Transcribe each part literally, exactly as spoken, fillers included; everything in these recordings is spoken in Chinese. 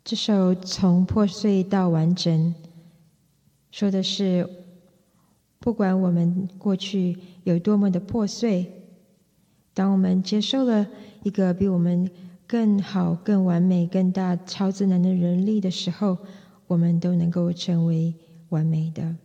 这首《从破碎到完整》说的是，不管我们过去有多么的破碎，当我们接受了一个比我们更好、更完美、更大、超自然的能力的时候，我们都能够成为完美的。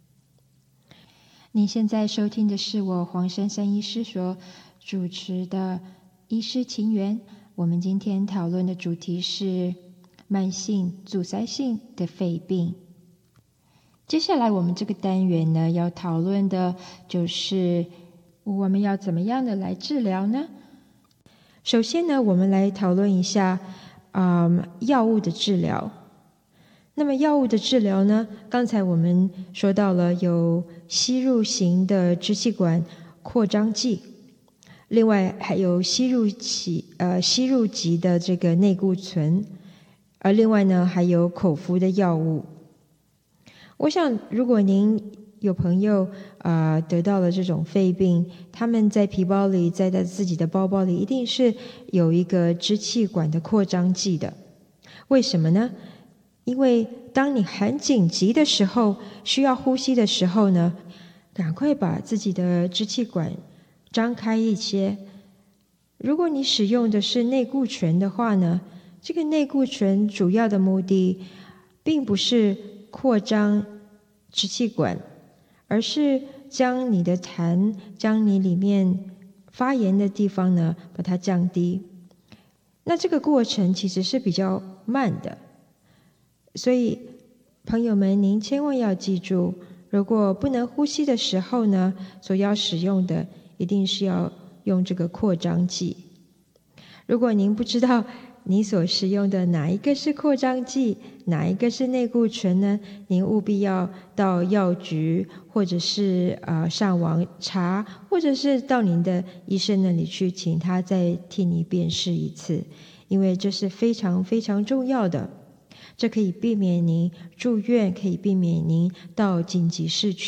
您现在收听的是我黄珊珊医师所主持的《医师情缘》，我们今天讨论的主题是慢性阻塞性的肺病。接下来我们这个单元呢，要讨论的就是我们要怎么样的来治疗呢？首先呢，我们来讨论一下嗯，药物的治疗。那么药物的治疗呢，刚才我们说到了有吸入型的支气管扩张剂，另外还有吸入级呃吸入级的这个类固醇，而另外呢还有口服的药物。我想如果您有朋友啊、呃、得到了这种肺病，他们在皮包里，在他自己的包包里一定是有一个支气管的扩张剂的。为什么呢？因为当你很紧急的时候，需要呼吸的时候呢，赶快把自己的支气管张开一些。如果你使用的是类固醇的话呢，这个类固醇主要的目的并不是扩张支气管，而是将你的痰，将你里面发炎的地方呢，把它降低。那这个过程其实是比较慢的，所以朋友们，您千万要记住，如果不能呼吸的时候呢，所要使用的一定是要用这个扩张剂。如果您不知道你所使用的哪一个是扩张剂，哪一个是类固醇呢？您务必要到药局，或者是呃上网查，或者是到您的医生那里去，请他再替你辨识一次，因为这是非常非常重要的。这可以避免您住院，可以避免您到紧急室去。